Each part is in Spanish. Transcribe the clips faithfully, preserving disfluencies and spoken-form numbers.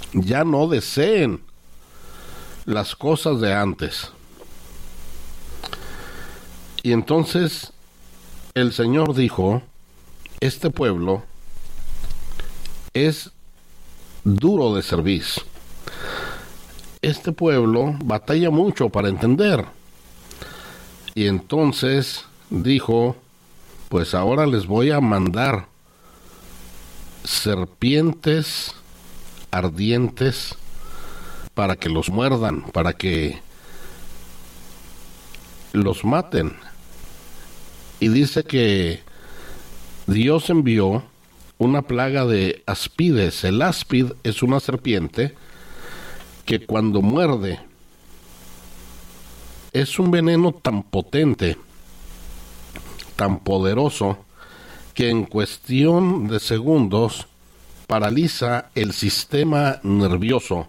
ya no deseen las cosas de antes. Y entonces el Señor dijo, este pueblo es duro de servir. Este pueblo batalla mucho para entender. Y entonces dijo, pues ahora les voy a mandar serpientes ardientes para que los muerdan, para que los maten. Y dice que Dios envió una plaga de aspides. El áspid es una serpiente que cuando muerde es un veneno tan potente, tan poderoso, que en cuestión de segundos paraliza el sistema nervioso.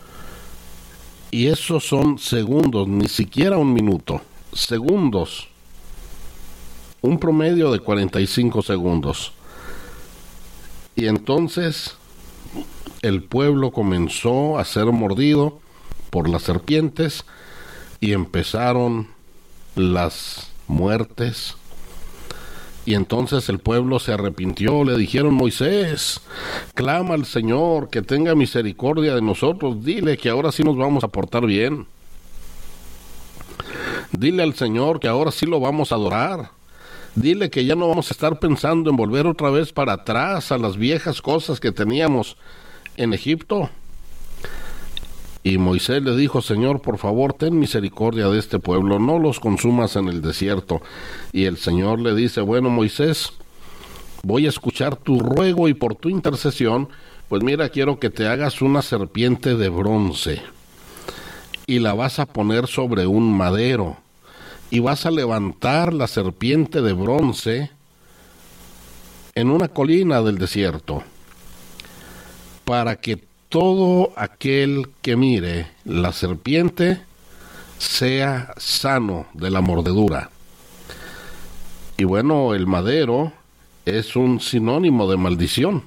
Y esos son segundos, ni siquiera un minuto, segundos. Un promedio de cuarenta y cinco segundos. Y entonces el pueblo comenzó a ser mordido por las serpientes y empezaron las muertes. Y entonces el pueblo se arrepintió, le dijeron, Moisés, clama al Señor que tenga misericordia de nosotros, dile que ahora sí nos vamos a portar bien. Dile al Señor que ahora sí lo vamos a adorar. Dile que ya no vamos a estar pensando en volver otra vez para atrás a las viejas cosas que teníamos en Egipto. Y Moisés le dijo, Señor, por favor, ten misericordia de este pueblo, no los consumas en el desierto. Y el Señor le dice, bueno, Moisés, voy a escuchar tu ruego y por tu intercesión, pues mira, quiero que te hagas una serpiente de bronce y la vas a poner sobre un madero. Y vas a levantar la serpiente de bronce en una colina del desierto, para que todo aquel que mire la serpiente sea sano de la mordedura. Y bueno, el madero es un sinónimo de maldición,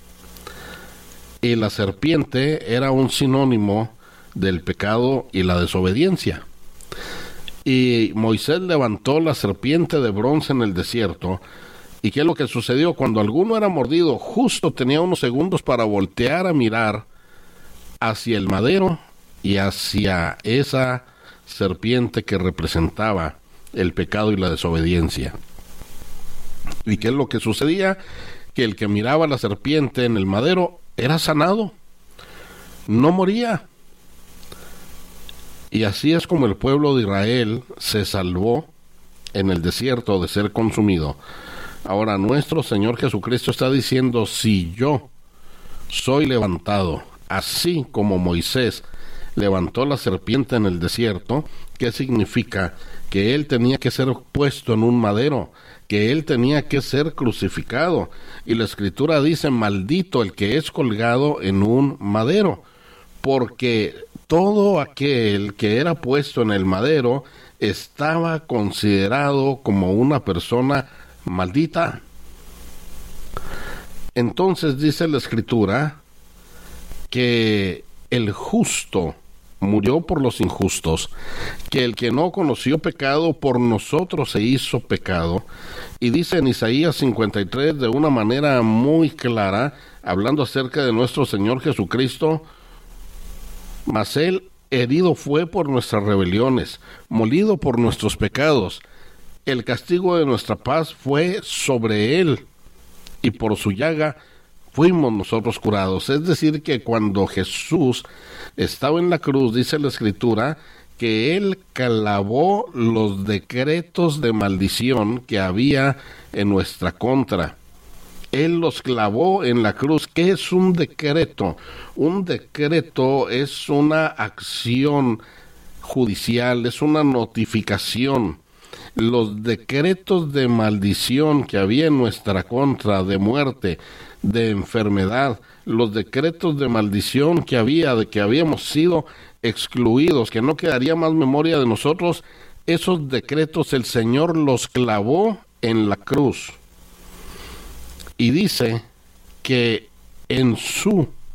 y la serpiente era un sinónimo del pecado y la desobediencia. Y Moisés levantó la serpiente de bronce en el desierto. ¿Y qué es lo que sucedió? Cuando alguno era mordido, justo tenía unos segundos para voltear a mirar hacia el madero y hacia esa serpiente que representaba el pecado y la desobediencia. ¿Y qué es lo que sucedía? Que el que miraba la serpiente en el madero era sanado, no moría. Y así es como el pueblo de Israel se salvó en el desierto de ser consumido. Ahora nuestro Señor Jesucristo está diciendo, si yo soy levantado, así como Moisés levantó la serpiente en el desierto, ¿qué significa? Que él tenía que ser puesto en un madero, que él tenía que ser crucificado. Y la Escritura dice, maldito el que es colgado en un madero, porque todo aquel que era puesto en el madero estaba considerado como una persona maldita. Entonces dice la Escritura que el justo murió por los injustos, que el que no conoció pecado por nosotros se hizo pecado. Y dice en Isaías cincuenta y tres de una manera muy clara, hablando acerca de nuestro Señor Jesucristo, mas él herido fue por nuestras rebeliones, molido por nuestros pecados. El castigo de nuestra paz fue sobre él, y por su llaga fuimos nosotros curados. Es decir, que cuando Jesús estaba en la cruz, dice la Escritura, que él clavó los decretos de maldición que había en nuestra contra. Él los clavó en la cruz. ¿Qué es un decreto? Un decreto es una acción judicial, es una notificación. Los decretos de maldición que había en nuestra contra, de muerte, de enfermedad, los decretos de maldición que había, de que habíamos sido excluidos, que no quedaría más memoria de nosotros, esos decretos el Señor los clavó en la cruz. Y dice que en su